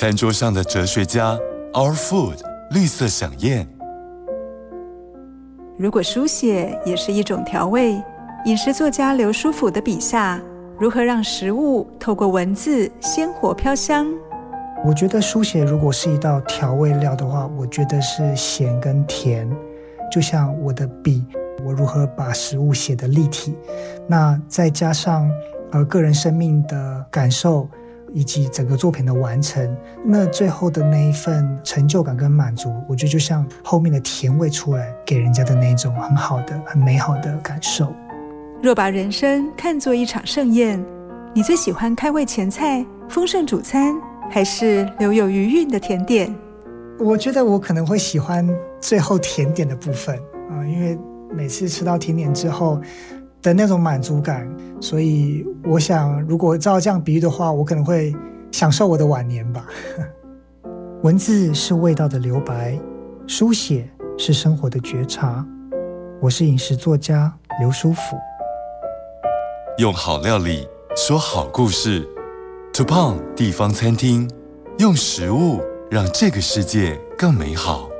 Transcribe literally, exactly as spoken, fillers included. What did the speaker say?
餐桌上的哲学家 Our Food 绿色飨宴。 如果书写也是一种调味，饮食作家刘书甫的笔下，如何让食物透过文字鲜活飘香？ 我觉得书写如果是一道调味料的话，我觉得是咸跟甜，就像我的笔，我如何把食物写得立体，那再加上呃个人生命的感受以及整个作品的完成，那最后的那一份成就感跟满足，我觉得就像后面的甜味出来，给人家的那种很好的很美好的感受。 若把人生看作一场盛宴，你最喜欢开胃前菜、丰盛主餐，还是留有余韵的甜点？ 我觉得我可能会喜欢最后甜点的部分、呃、因为每次吃到甜点之后的那种满足感，所以我想如果照这样比喻的话，我可能会享受我的晚年吧。文字是味道的留白，书写是生活的觉察。我是饮食作家刘书甫。 用好料理说好故事 To Pong 地方餐厅，用食物让这个世界更美好。